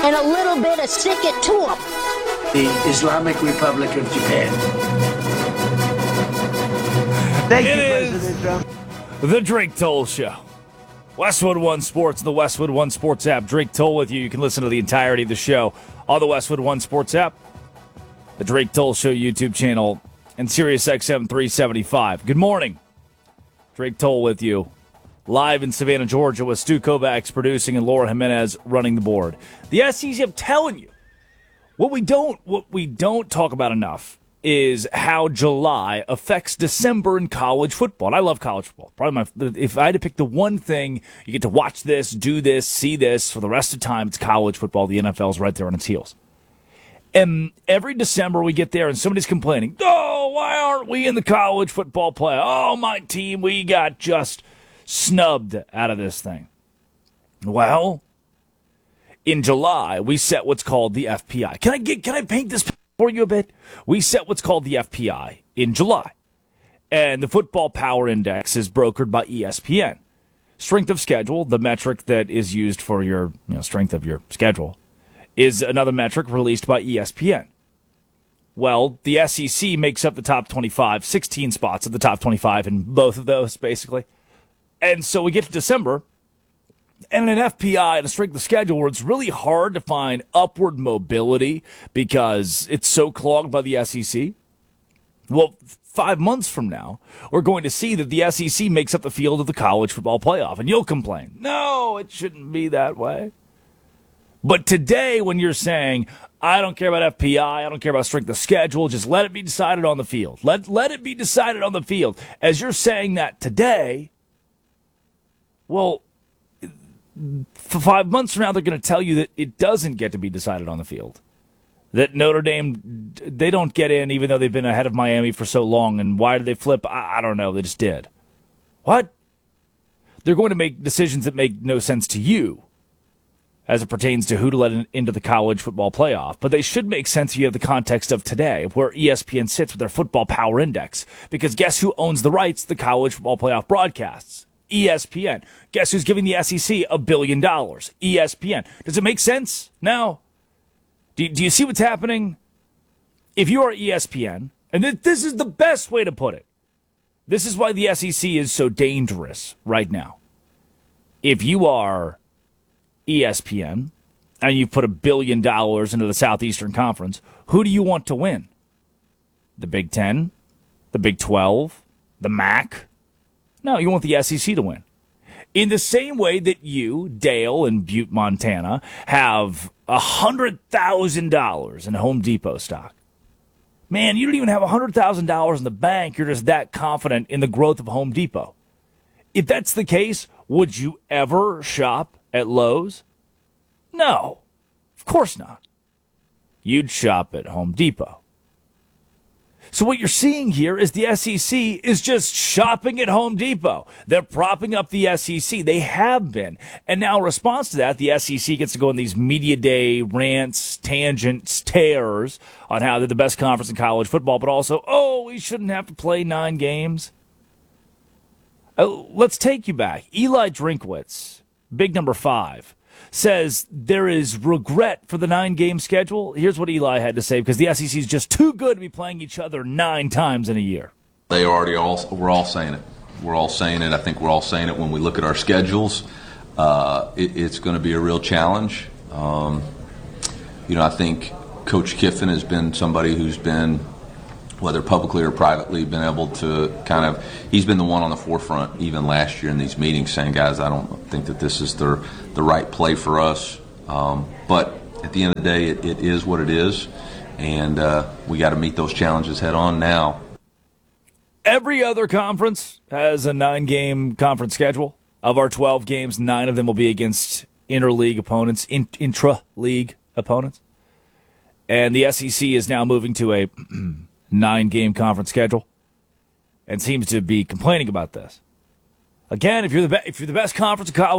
and a little bit of stick it to them. The Islamic Republic of Japan. Thank you, President Trump. The Drake Toll Show. Westwood One Sports, the Westwood One Sports app. Drake Toll with you. You can listen to the entirety of the show on the Westwood One Sports app, the Drake Toll Show YouTube channel, and SiriusXM 375. Good morning. Drake Toll with you. Live in Savannah, Georgia, with Stu Kovacs producing and Laura Jimenez running the board. The SEC, I'm telling you, what we don't talk about enough is how July affects December in college football. And I love college football. If I had to pick the one thing, you get to watch this, do this, see this for the rest of the time, it's college football. The NFL's right there on its heels. And every December we get there and somebody's complaining, oh, why aren't we in the college football playoff? Oh, my team, we got just snubbed out of this thing. Well, in July, we set what's called the FPI. Can I paint this for you a bit? We set what's called the FPI in July. And the Football Power Index is brokered by ESPN. Strength of schedule, the metric that is used for your strength of your schedule, is another metric released by ESPN. Well, the SEC makes up the top 25, 16 spots of the top 25 in both of those, basically. And so we get to December, and an FPI and a strength of schedule where it's really hard to find upward mobility because it's so clogged by the SEC. Well, 5 months from now, we're going to see that the SEC makes up the field of the college football playoff, and you'll complain. No, it shouldn't be that way. But today, when you're saying, I don't care about FPI, I don't care about strength of schedule, just let it be decided on the field. Let it be decided on the field. As you're saying that today, well, for 5 months from now, they're going to tell you that it doesn't get to be decided on the field. That Notre Dame, they don't get in even though they've been ahead of Miami for so long. And why did they flip? I don't know. They just did. What? They're going to make decisions that make no sense to you as it pertains to who to let into the college football playoff. But they should make sense if you have the context of today, of where ESPN sits with their Football Power Index. Because guess who owns the rights to the college football playoff broadcasts? ESPN. Guess who's giving the SEC $1 billion? ESPN. Does it make sense now? Do you see what's happening? If you are ESPN, and this is the best way to put it, this is why the SEC is so dangerous right now. If you are ESPN and you put $1 billion into the Southeastern Conference, who do you want to win? The Big Ten? The Big 12? The MAC? No, you want the SEC to win. In the same way that you, Dale in Butte, Montana, have $100,000 in Home Depot stock. Man, you don't even have $100,000 in the bank. You're just that confident in the growth of Home Depot. If that's the case, would you ever shop at Lowe's? No, of course not. You'd shop at Home Depot. So what you're seeing here is the SEC is just shopping at Home Depot. They're propping up the SEC. They have been. And now in response to that, the SEC gets to go on these media day rants, tangents, tears on how they're the best conference in college football, but also, we shouldn't have to play 9 games. Let's take you back. Eli Drinkwitz, big number 5, says there is regret for the 9-game schedule. Here's what Eli had to say, because the SEC is just too good to be playing each other 9 times in a year. We're all saying it. We're all saying it. I think we're all saying it when we look at our schedules. It's going to be a real challenge. I think Coach Kiffin has been somebody who's been, whether publicly or privately, been able to he's been the one on the forefront even last year in these meetings saying, guys, I don't think that this is the right play for us. But at the end of the day, it is what it is, and we got to meet those challenges head on now. Every other conference has a 9-game conference schedule. Of our 12 games, 9 of them will be against intra-league opponents. And the SEC is now moving to a 9-game conference schedule and seems to be complaining about this. Again, if you're the best conference in college